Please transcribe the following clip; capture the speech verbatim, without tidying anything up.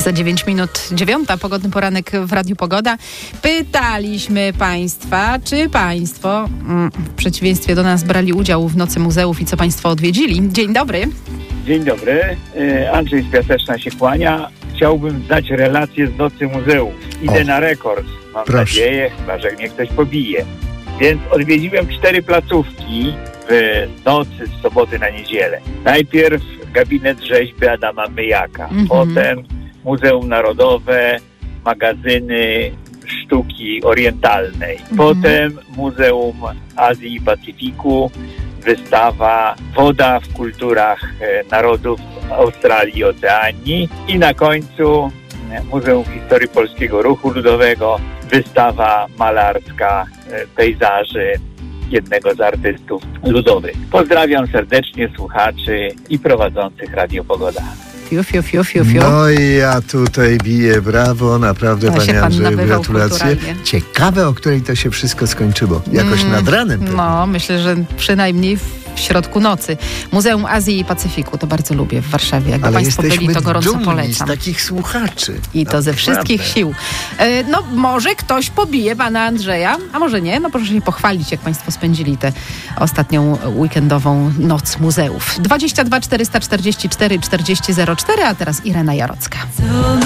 Za dziewięć minut dziewiąta, pogodny poranek w Radiu Pogoda. Pytaliśmy Państwa, czy Państwo mm, w przeciwieństwie do nas brali udział w Nocy Muzeów i co Państwo odwiedzili. Dzień dobry. Dzień dobry. Andrzej z Piaseczna się kłania. Chciałbym znać relację z Nocy Muzeów. Idę O, na rekord. Mam proszę. nadzieję, chyba że mnie ktoś pobije. Więc odwiedziłem cztery placówki w nocy z soboty na niedzielę. Najpierw gabinet rzeźby Adama Myjaka. Mhm. Potem Muzeum Narodowe, magazyny sztuki orientalnej. Mhm. Potem Muzeum Azji i Pacyfiku, wystawa Woda w kulturach e, narodów Australii i Oceanii. I na końcu e, Muzeum Historii Polskiego Ruchu Ludowego, wystawa malarska e, pejzaży jednego z artystów ludowych. Pozdrawiam serdecznie słuchaczy i prowadzących Radio Pogoda. Fiu, fiu, fiu, fiu, fiu. No i ja tutaj biję brawo, naprawdę, To się panie pan Andrzeju, nabywał gratulacje. kulturalnie. Ciekawe, o której to się wszystko skończyło. Jakoś Mm, nad ranem pewnie. No, myślę, że przynajmniej w środku nocy. Muzeum Azji i Pacyfiku, to bardzo lubię w Warszawie. Jakby Ale Państwo byli, jesteśmy to gorąco dumni polecam. z takich słuchaczy. I to ze Naprawdę. wszystkich sił. E, no, może ktoś pobije pana Andrzeja, a może nie. No proszę się pochwalić, jak Państwo spędzili tę ostatnią weekendową noc muzeów. dwadzieścia dwa czterysta czterdzieści cztery czterdzieści zero cztery, a teraz Irena Jarocka.